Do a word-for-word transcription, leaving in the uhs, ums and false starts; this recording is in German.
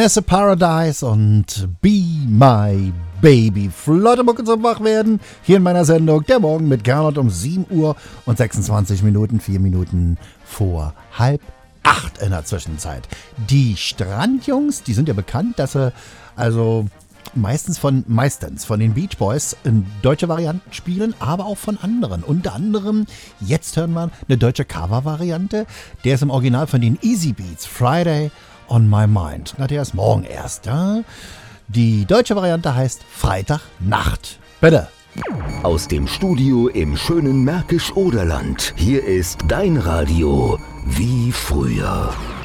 Vanessa Paradise und Be My Baby. Flotte Mucke zum Wachwerden. Hier in meiner Sendung Der Morgen mit Gernot um sieben Uhr und sechsundzwanzig Minuten, vier Minuten vor halb acht in der Zwischenzeit. Die Strandjungs, die sind ja bekannt, dass sie also meistens von meistens von den Beach Boys in deutsche Varianten spielen, aber auch von anderen. Unter anderem, jetzt hören wir eine deutsche Cover-Variante. Der ist im Original von den Easy Beats, Friday on My Mind. Na, der ist morgen erst, ja? Die deutsche Variante heißt Freitagnacht. Bitte. Aus dem Studio im schönen Märkisch-Oderland. Hier ist dein Radio wie früher.